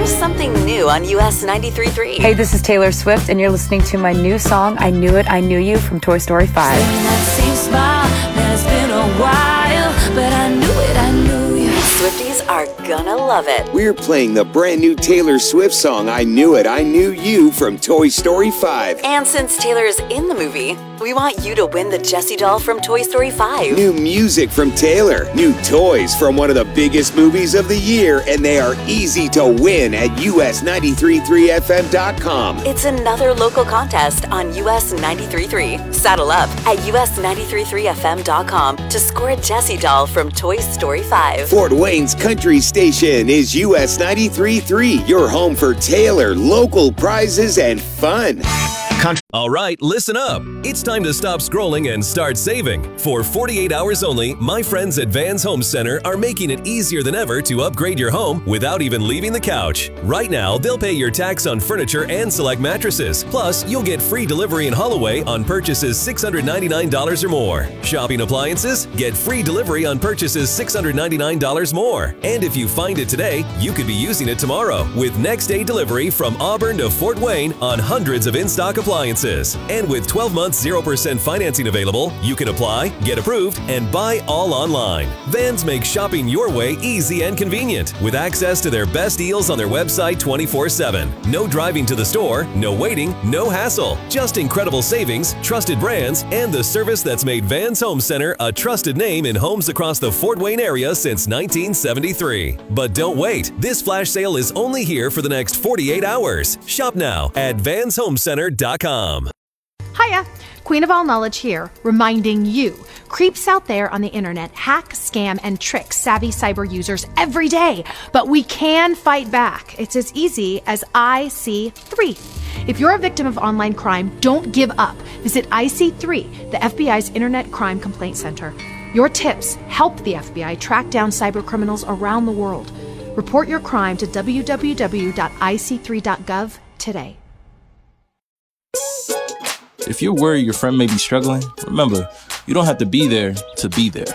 here's something new on US 93.3. Hey, this is Taylor Swift, and you're listening to my new song, I Knew It, I Knew You, from Toy Story 5. That same smile, it's been a while, but I knew it, I knew you. Swifties are gonna love it. We're playing the brand new Taylor Swift song, I Knew It, I Knew You, from Toy Story 5. And since Taylor is in the movie, we want you to win the Jessie doll from Toy Story 5. New music from Taylor, new toys from one of the biggest movies of the year, and they are easy to win at us933fm.com. It's another local contest on US 93.3. Saddle up at us933fm.com to score a Jessie doll from Toy Story 5. Fort Wayne's country station is US 93.3, your home for Taylor, local prizes, and fun. All right, listen up. It's time to stop scrolling and start saving. For 48 hours only, my friends at Vans Home Center are making it easier than ever to upgrade your home without even leaving the couch. Right now, they'll pay your tax on furniture and select mattresses. Plus, you'll get free delivery in Holloway on purchases $699 or more. Shopping appliances? Get free delivery on purchases $699 more. And if you find it today, you could be using it tomorrow with next-day delivery from Auburn to Fort Wayne on hundreds of in-stock appliances. And with 12 months 0% financing available, you can apply, get approved, and buy all online. Vans makes shopping your way easy and convenient with access to their best deals on their website 24/7. No driving to the store, no waiting, no hassle. Just incredible savings, trusted brands, and the service that's made Vans Home Center a trusted name in homes across the Fort Wayne area since 1973. But don't wait. This flash sale is only here for the next 48 hours. Shop now at vanshomecenter.com. Hiya, Queen of All Knowledge here, reminding you, creeps out there on the internet hack, scam, and trick savvy cyber users every day, but we can fight back. It's as easy as IC3. If you're a victim of online crime, don't give up. Visit IC3, the FBI's Internet Crime Complaint Center. Your tips help the FBI track down cyber criminals around the world. Report your crime to www.ic3.gov today. If you're worried your friend may be struggling, remember, you don't have to be there to be there.